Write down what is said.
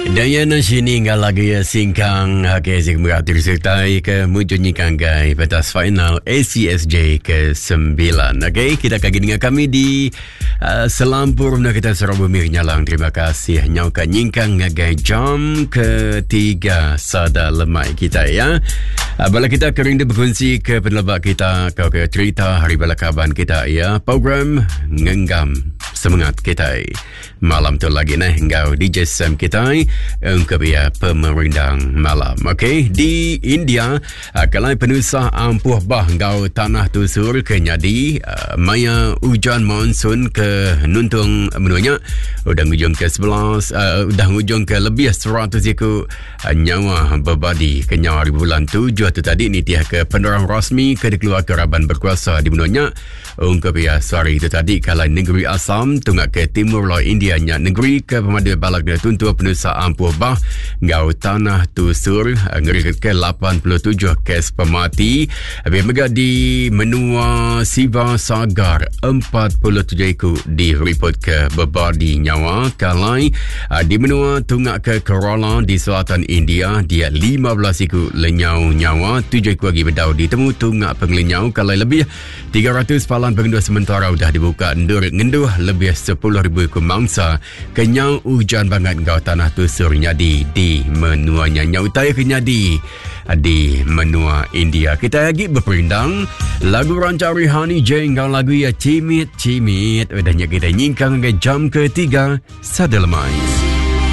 Daya na sini nga lagi singkang hakesik meratir sertai ke munculnya kanggai batas final ACSJ ke-9. Okay, kita kagi dengan kami di Selampur na kita Sarabumi Nyalang. Terima kasih nyau ka nyingkang ngagai jam ke-3 sada lemai kita ya. Bala kita kering berkongsi ke penelabak kita kau ke cerita hari bala kaban kita ya. Program ngenggam semangat kita malam tu lagi nah engkau DJ Sam kita engkau ya pemerindang malam. Okay, di India kalai penusah ampuh bah engkau tanah tusur ke nyadi maya hujan monsun ke nuntung menunya udah hujung ke 11 udah hujung ke lebih 100 ikut nyawa berbadi ke nyawa di bulan 7 tu tadi ni tiah ke penerang rasmi ke dikeluar keraban berkuasa di menunya engkau ya sorry itu tadi kalai negeri Assam tunggak ke timur laut India nya negeri ke pemadu balak dia tuntua penusah ampuh bah ngau tanah tusur ngeri ke 87 kes pemati habis mega di menua Siva Sagar 47 ikut di report ke berbadi nyawa kalai di menua tunggak ke Kerala di selatan India dia 15 ikut lenyau nyawa 7 ikut lagi berdau ditemu tunggak penglenyau kalai lebih 300 palan pengendua sementara sudah dibuka ngenduh lebih 10,000 ikut mangsa kenyau hujan banget ngau tanah tusur nyadi di menua nyau utaya kenyadi di menua India. Kita lagi berperindang lagu rancang Rihani J ngau lagu ya cimit udahnya kita nyingkang ke jam ke-3 sada lemai.